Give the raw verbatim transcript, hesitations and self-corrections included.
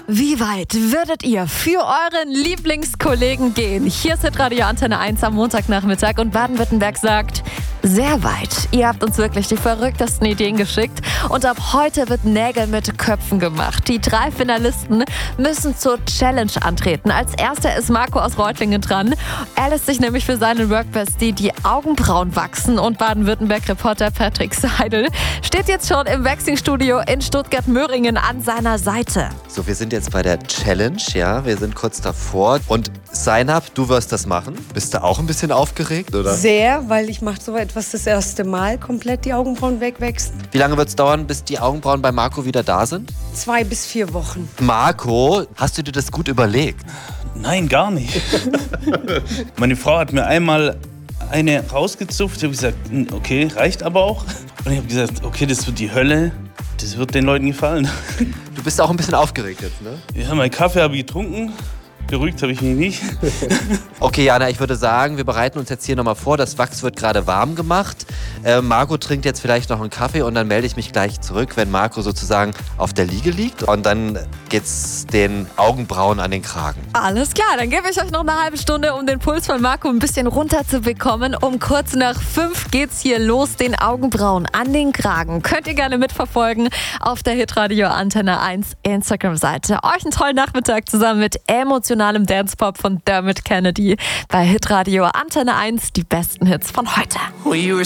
Wie weit würdet ihr für euren Lieblingskollegen gehen? Hier ist Hitradio Antenne eins am Montagnachmittag und Baden-Württemberg sagt, sehr weit. Ihr habt uns wirklich die verrücktesten Ideen geschickt und ab heute wird Nägel mit Köpfen gemacht. Die drei Finalisten müssen zur Challenge antreten. Als erster ist Marco aus Reutlingen dran. Er lässt sich nämlich für seinen Workbestie die Augenbrauen wachsen und Baden-Württemberg-Reporter Patrick Seidel steht jetzt schon im Waxing-Studio in Stuttgart-Möhringen an seiner Seite. So, wir sind jetzt bei der Challenge, ja, wir sind kurz davor. Und Zainab, du wirst das machen. Bist du auch ein bisschen aufgeregt, oder? Sehr, weil ich mache so etwas das erste Mal, komplett die Augenbrauen wegwachsen. Wie lange wird es dauern, bis die Augenbrauen bei Marco wieder da sind? Zwei bis vier Wochen. Marco, hast du dir das gut überlegt? Nein, gar nicht. Meine Frau hat mir einmal eine rausgezupft. Ich habe gesagt, okay, reicht aber auch. Und ich habe gesagt, okay, das wird die Hölle. Das wird den Leuten gefallen. Du bist auch ein bisschen aufgeregt jetzt, ne? Ja, meinen Kaffee habe ich getrunken. Beruhigt habe ich mich nicht. Okay, Jana, ich würde sagen, wir bereiten uns jetzt hier nochmal vor. Das Wachs wird gerade warm gemacht. Äh, Marco trinkt jetzt vielleicht noch einen Kaffee und dann melde ich mich gleich zurück, wenn Marco sozusagen auf der Liege liegt. Und dann geht's den Augenbrauen an den Kragen. Alles klar, dann gebe ich euch noch eine halbe Stunde, um den Puls von Marco ein bisschen runterzubekommen. Um kurz nach fünf geht's hier los, den Augenbrauen an den Kragen. Könnt ihr gerne mitverfolgen auf der Hitradio Antenne eins Instagram-Seite. Euch einen tollen Nachmittag zusammen mit emotionalem Dance-Pop von Dermot Kennedy bei Hitradio Antenne eins, die besten Hits von heute.